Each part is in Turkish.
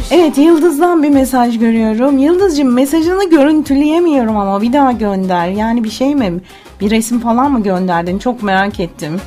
Evet, Yıldız'dan bir mesaj görüyorum. Yıldız'cığım, mesajını görüntüleyemiyorum ama bir daha gönder. Yani bir şey mi? Bir resim falan mı gönderdin? Çok merak ettim.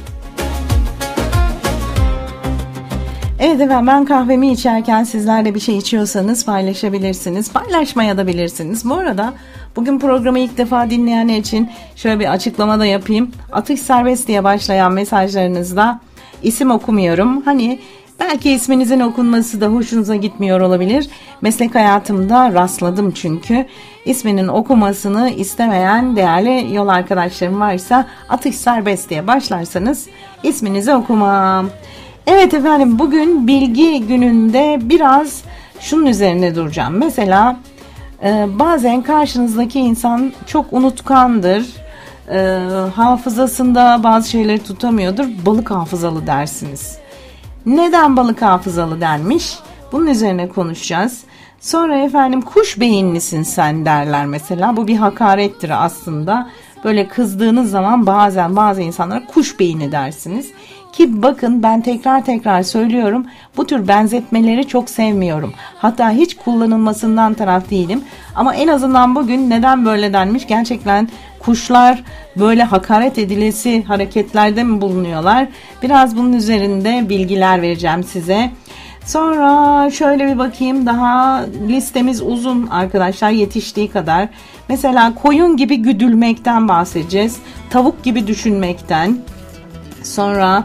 Evet efendim, ben kahvemi içerken sizler de bir şey içiyorsanız paylaşabilirsiniz. Paylaşmaya da bilirsiniz. Bu arada bugün programı ilk defa dinleyenler için şöyle bir açıklama da yapayım. Atış serbest diye başlayan mesajlarınızda isim okumuyorum. Hani belki isminizin okunması da hoşunuza gitmiyor olabilir. Meslek hayatımda rastladım çünkü. İsminin okunmasını istemeyen değerli yol arkadaşlarım varsa atış serbest diye başlarsanız isminizi okumam. Evet efendim, bugün bilgi gününde biraz şunun üzerine duracağım. Mesela bazen karşınızdaki insan çok unutkandır. Hafızasında bazı şeyleri tutamıyordur. Balık hafızalı dersiniz. Neden balık hafızalı denmiş? Bunun üzerine konuşacağız. Sonra efendim, kuş beyinlisin sen derler mesela. Bu bir hakarettir aslında. Böyle kızdığınız zaman bazen bazı insanlara kuş beyni dersiniz. Ki bakın, ben tekrar söylüyorum, bu tür benzetmeleri çok sevmiyorum. Hatta hiç kullanılmasından taraf değilim. Ama en azından bugün neden böyle denmiş? Gerçekten kuşlar böyle hakaret edilesi hareketlerde mi bulunuyorlar? Biraz bunun üzerinde bilgiler vereceğim size. Sonra şöyle bir bakayım, daha listemiz uzun arkadaşlar, yetiştiği kadar. Mesela koyun gibi güdülmekten bahsedeceğiz. Tavuk gibi düşünmekten. Sonra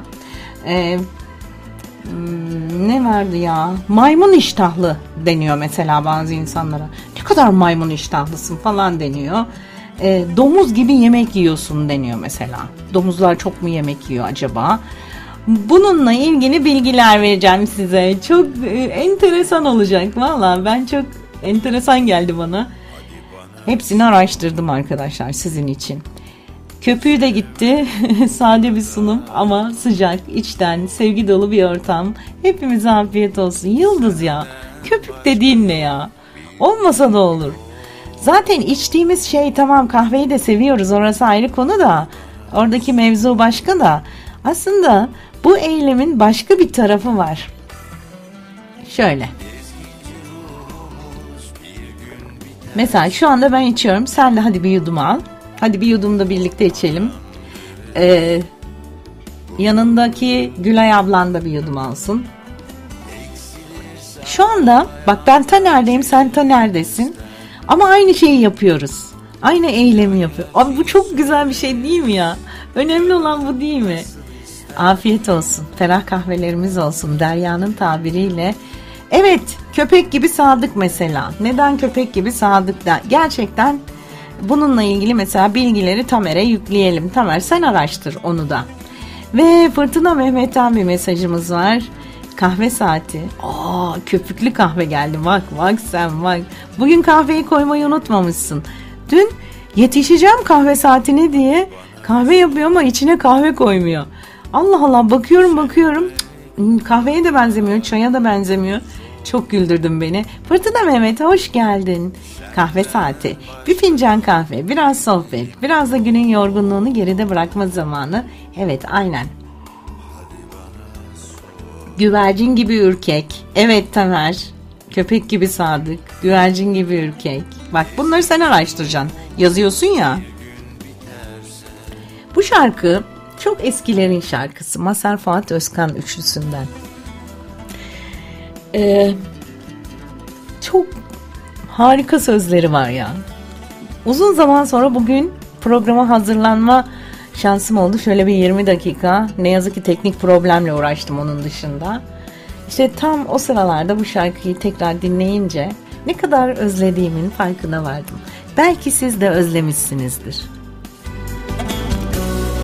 ne vardı ya? Maymun iştahlı deniyor mesela bazı insanlara. Ne kadar maymun iştahlısın falan deniyor. Domuz gibi yemek yiyorsun deniyor mesela. Domuzlar çok mu yemek yiyor acaba? Bununla ilgili bilgiler vereceğim size. Çok enteresan olacak. Valla ben çok enteresan geldi bana. Hepsini araştırdım arkadaşlar sizin için. Köpüğü de gitti. Sade bir sunum ama sıcak, içten, sevgi dolu bir ortam. Hepimize afiyet olsun. Yıldız ya. Köpük dediğin ne ya? Olmasa da olur. Zaten içtiğimiz şey, tamam, kahveyi de seviyoruz. Orası ayrı konu da. Oradaki mevzu başka da. Aslında bu eylemin başka bir tarafı var. Şöyle. Mesela şu anda ben içiyorum. Sen de hadi bir yudum al. Hadi bir yudum da birlikte içelim. Yanındaki Gülay ablan da bir yudum alsın. Şu anda bak, ben ta neredeyim, sen ta neredesin? Ama aynı şeyi yapıyoruz. Aynı eylemi yapıyor. Abi bu çok güzel bir şey değil mi ya? Önemli olan bu değil mi? Afiyet olsun. Ferah kahvelerimiz olsun. Derya'nın tabiriyle. Evet, köpek gibi sadık mesela. Neden köpek gibi sadık da? Gerçekten bununla ilgili mesela bilgileri Tamer'e yükleyelim. Tamer, sen araştır onu da. Ve Fırtına Mehmet'ten bir mesajımız var. Kahve saati. Köpüklü kahve geldi. Bak sen bak. Bugün kahveyi koymayı unutmamışsın. Dün yetişeceğim kahve saatine diye kahve yapıyor ama içine kahve koymuyor. Allah Allah, bakıyorum. Kahveye de benzemiyor, çaya da benzemiyor. Çok güldürdün beni. Fırtına Mehmet, hoş geldin. Kahve saati. Bir fincan kahve, biraz sohbet, biraz da günün yorgunluğunu geride bırakma zamanı. Evet, aynen. Güvercin gibi ürkek. Evet Tamer. Köpek gibi sadık. Güvercin gibi ürkek. Bak, bunları sen araştıracaksın. Yazıyorsun ya. Bu şarkı çok eskilerin şarkısı. Mazhar Fuat Özkan üçlüsünden. Çok harika sözleri var ya. Uzun zaman sonra bugün programa hazırlanma şansım oldu. Şöyle bir 20 dakika. Ne yazık ki teknik problemle uğraştım onun dışında. İşte tam o sıralarda bu şarkıyı tekrar dinleyince ne kadar özlediğimin farkına vardım. Belki siz de özlemişsinizdir.